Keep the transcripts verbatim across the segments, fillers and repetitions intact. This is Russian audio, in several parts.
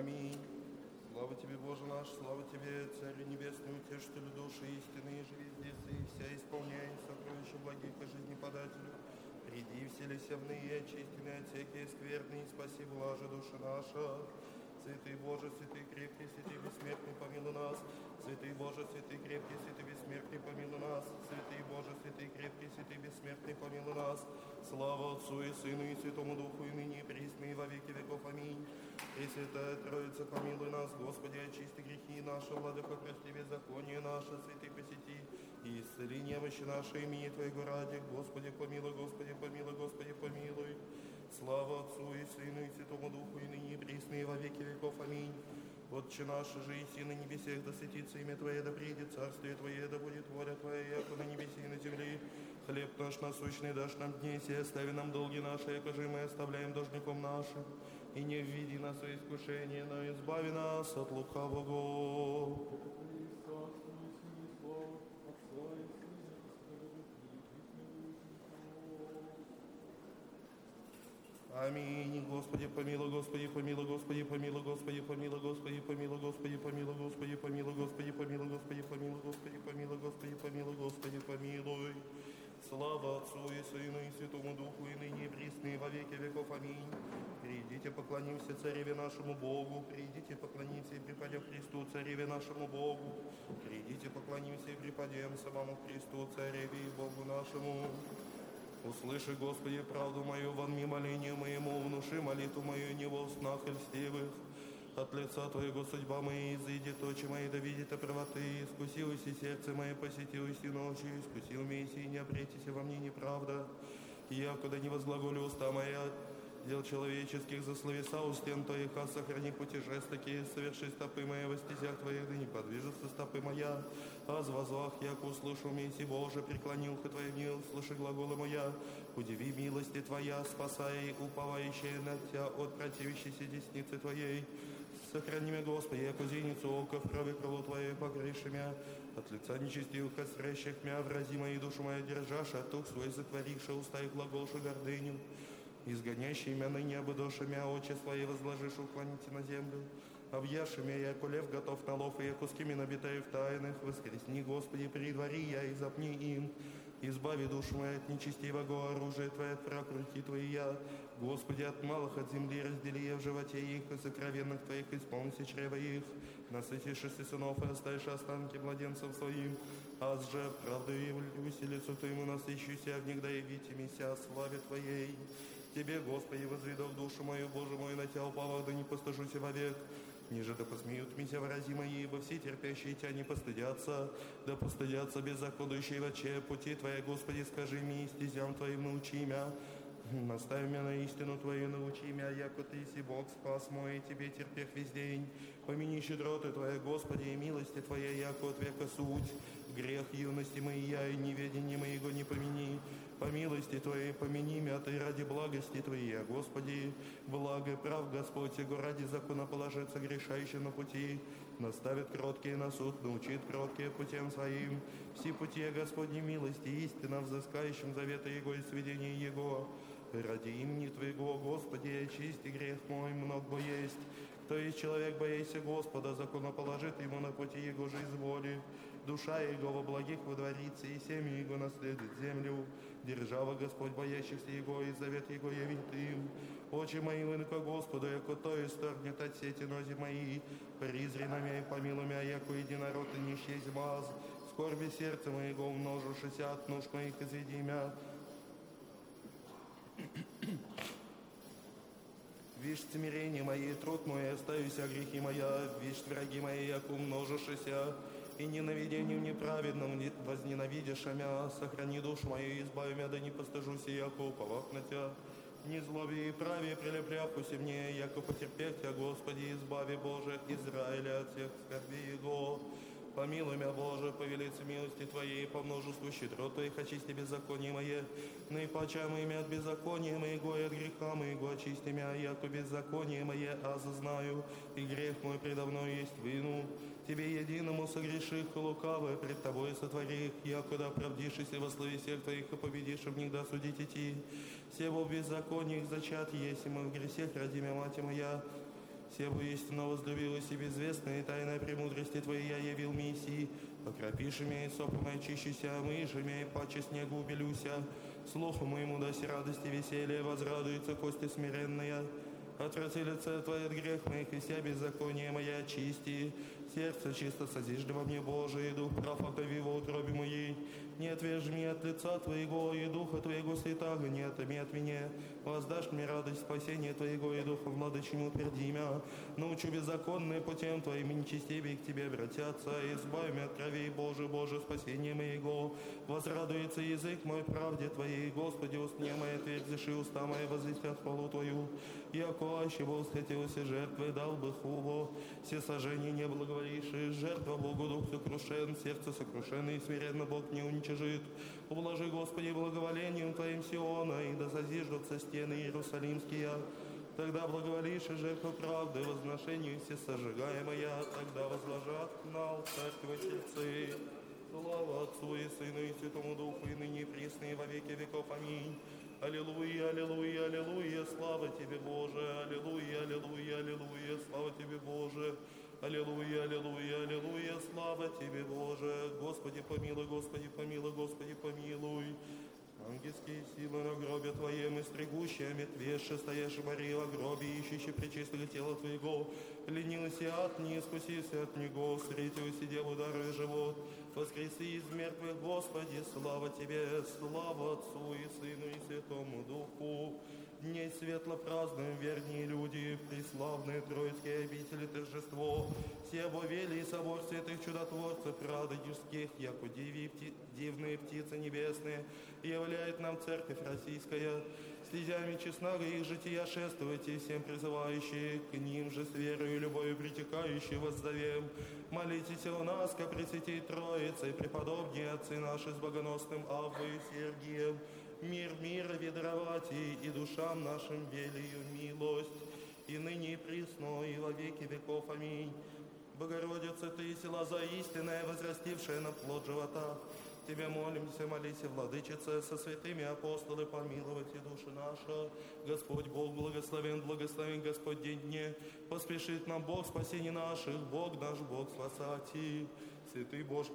Аминь. Слава Тебе, Боже наш, слава Тебе, Царь Небесный, утешитель души истины, и же везде и вся исполняет сокровища благих и жизнеподателю. Приди, вселися в ныне, очистенные отсеки скверные, спаси блаже душа наша. Святый Боже, святый крепкий, святый бессмертный, помилуй нас. Святый Боже, святый крепкий, святый бессмертный, помилуй нас. Святый Боже, святый крепкий, святый бессмертный, помилуй нас. Слава Отцу и Сыну и Святому Духу, и ныне, и присно, и во веки веков. Аминь. Пресвятая Троица, помилуй нас, Господи, очисти грехи наши, Владыка, прости беззаконие наше, святый посети, и исцели немощи наши, имени Твоего ради. Господи, помилуй, Господи, помилуй, Господи, помилуй. Слава Отцу и Сыну и Святому Духу, и ныне, и присно, и во веки веков. Аминь. Отче наш, же и на небесех, да светится имя Твое, да придет царствие Твое, да будет воля Твоя, яко на небесе и на земле. Хлеб наш насущный дашь нам дней сей, остави нам долги наши, яко же мы оставляем должником нашим. И не введи нас в искушение, но избави нас от лукавого. Аминь. Господи, помилуй, Господи, помилуй, Господи, помилуй, Господи, помилуй, Господи, помилуй, Господи, помилуй, Господи, помилуй, Господи, помилуй, Господи, помилуй, Господи, помилуй, Господи, помилуй, Господи, помилуй. Слава Отцу и Сыну и Святому Духу, и ныне, и присно, и во веки веков. Аминь. Придите, поклонимся Цареве нашему Богу, придите, поклонимся и припадем Христу, Цареве нашему Богу. Придите, поклонимся и припадем самому Христу, Цареве и Богу нашему. Услыши, Господи, правду мою, вонми молению моему, внуши молитву мою не во снах и льстивых. От лица Твоего судьба моя изыдет, очи мои да видит о правоты. Искусилось и сердце мое, посетилось и ночью, искусил меня и не обретися во мне неправда. Я, куда не возглаголю уста моя, дел человеческих за словеса у стен Твоих, а сохрани пути жест такие, соверши стопы мои во стезях Твоих, да не подвижутся стопы моя. А в возвах, яко услышу миси Боже, преклони ухо Твое, не услыши глагола моя. Удиви милости Твоя, спасай уповающие на Тебя от противящейся десницы Твоей. Сохрани меня, Господи, яко зеницу ока в крови крылу Твоей покрыши мя. От лица нечестивых осрящих мя, врази мои душу мою держашь, а тух свой затворивши уста и глаголшу гордыню. Изгонящий меня ныне обыдоши мя, очи свои возложишь, уклоните на землю. Объявши меня, яко лев готов на лов, и я кускими набитаю в тайных. Воскресни, Господи, предвари я, и запни им. Избави душу мою от нечестивого оружия Твоя, от враг руки Твоя. Господи, от малых от земли раздели я в животе их, и сокровенных Твоих исполнися чрева их. Насытишь и сынов, и оставишь останки младенцев своим. Аз же правдою явлюсь, и лицу Твоему насыщуся, в них да явите меня славе Твоей. Тебе, Господи, возведов душу мою, Боже мой, на Тебя упала, да не постыжуся вовек. Ниже да посмеют меня врази мои, ибо все терпящие Тебя не постыдятся, да постыдятся беззаконующие в отче пути Твоя, Господи, скажи мне, стезям Твоим научи меня. Наставь меня на истину Твою, научи меня, яко Ты си Бог спас мой, и Тебе терпех весь день. Помяни щедроты Твоя, Господи, и милости Твоя, яко от века суть. Грех юности моя и неведение моего не помяни. По милости Твоей помяни меня Ты ради благости Твоей, Господи. Благо прав Господь, Его ради закона положится грешающий на пути. Наставит кроткие на суд, научит кроткие путем своим. Все пути Господней милости, истина взыскающим завета Его и сведения Его. Ради имени Твоего, Господи, очисти грех мой, много есть. То есть человек, боясь Господа, закона положит ему на пути Его же изволи. Душа Его во благих водворится, и семя Его наследует землю. Держава Господь, боящихся Его, и завет Его явит им. Очи мои вынока Господу, яко то исторгнет от сети нози мои. Призри на меня и помилуй меня, яко единород и не исчезь маз. Скорби сердца моего умножившися от нужд моих изведи меня. Вишь смирение мое, труд мой, оставися грехи моя, вишь враги мои, яко умножишься, и ненавидением неправедным возненавидишь мя. Сохрани душу мою, избави меня, да не постыжуся, яко уповах на Тебя. Не злоби и праве прилепляпуся мне, яко потерпеть Тебя, Господи, избави, Боже, Израиля от всех скорби Его. Помилуй меня, Боже, по велице милости Твоей, по множеству щедрот Твоих, очисти беззаконие мое. Наипача имя от беззакония моего и от греха моего, очисти меня, яко беззаконие мое, аз знаю, и грех мой предо мной есть вину. Тебе единому согреших лукавое пред Тобой сотворих, якуда оправдишься во славе всех Твоих и победишь в них, да судить идти. Все во беззакониях зачат есть, и мы в грехах ради меня, мать моя. Себо истинно возлюбилась и безвестная тайная премудрости Твоей я явил Мессии. Окропиши меня и сопом очищуся, мыжи меня и паче снегу убелюся. Слуху моему даси радости веселье, возрадуется кости смиренная. Отврати лице Твое от грех моих, и вся беззаконие моя очисти. Сердце чисто созижди во мне, Боже, и дух прав обнови во утробе моей. Не отвержи меня от лица Твоего, и духа Твоего святаго не отыми от меня. Воздашь мне радость спасения Твоего, и духом владычему утверди меня. Научу беззаконные путем Твоим, и нечестивее к Тебе обратятся. Избави меня от кровей, Боже, Боже, спасение моего. Возрадуется язык мой правде Твоей, Господи, уст мне мои отверзишь, и уста мои возвестят хвалу Твою. Яко аще Бог схотелся жертвы, дал бы хубо. Все сожжения не благоволившие, жертва Богу дух сокрушен, сердце сокрушенное, и смиренно Бог не уничижит. Ублажи, Господи, благоволением Твоим Сиона, и да созиждутся стены Иерусалимские. Тогда благоволишь и жертву правды, возношению все сожигаемая, тогда возложат на алтарь Твои сердцы. Слава Отцу и Сыну и Святому Духу, и ныне и присно, и во веки веков. Аминь. Аллилуйя, аллилуйя, аллилуйя, слава Тебе, Боже, аллилуйя, аллилуйя, аллилуйя, слава Тебе, Боже, аллилуйя, аллилуйя, аллилуйя, слава Тебе, Боже, Господи помилуй, Господи помилуй, Господи помилуй. Ангельские силы на гробе Твоем, и стригущие метвеши, стоящие Мария во гробе, ищущие пречистое тело Твоего, ленилась ад, не искусился от него, встретился деву даруя живот, воскреси из мертвых, Господи, слава Тебе, слава Отцу и Сыну и Святому Духу. Дней светло празднуем, верные люди, преславные Троицкие обители торжество. Себо вели и собор святых чудотворцев, радодежских, яко диви, пти, дивные птицы небесные, являет нам церковь российская. Слезями честного их жития шествуйте, всем призывающие, к ним же с верою и любовью притекающие воззовем. Молитесь у нас, ко Пресвятей Троице, преподобнее отцы наши с богоносным Аввою Сергием. Мир мира ведровати, и душам нашим велию милость, и ныне и присно, и во веки веков. Аминь. Богородица, Ты, сила за истинная, возрастившая на плод живота, Тебе молимся, молись, Владычица, со святыми апостолы помиловать и души наша. Господь Бог благословен, благословен Господь день дне, поспешит нам Бог спасение наших, Бог наш, Бог спасати. Святый Боже,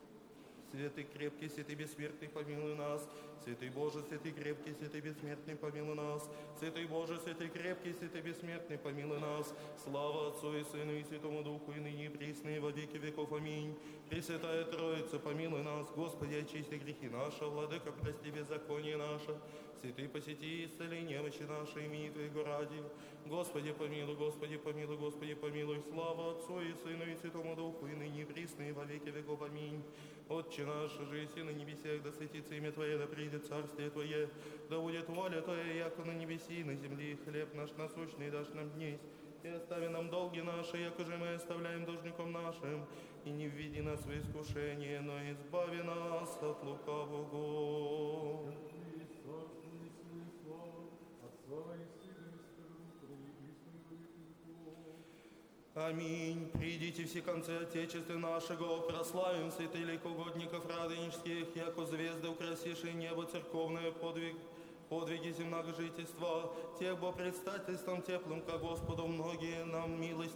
святый крепкий, святый бессмертный, помилуй нас. Святый Боже, святый крепкий, святый бессмертный, помилуй нас. Святый Боже, святый крепкий, святый бессмертный, помилуй нас. Слава Отцу и Сыну и Святому Духу, и ныне и присно, и во веки веков. Аминь. Пресвятая Троица, помилуй нас. Господи, очисти грехи наши, Владыка, прости беззаконие наше. Святый, посети и исцели немощи наши, имени Твоего ради. Господи, помилуй, Господи, помилуй, Господи, помилуй. Слава Отцу и Сыну и Святому Духу, и ныне и присно, и во веки веков. Аминь. Отче наш, же и на небесах, да светится имя Твое, да придет царствие Твое, да будет воля Твоя, яко на небеси и на земле. Хлеб наш насущный дашь нам днесь, и остави нам долги наши, яко же мы оставляем должником нашим, и не введи нас в искушение, но избави нас от лукавого. Аминь. Придите все концы Отечества нашего, прославим святых лик угодников радонежских, яко звезды, украсившие небо церковное, подвиг, подвиги земного жительства, тех бо предстательством теплым ко Господу многие нам милость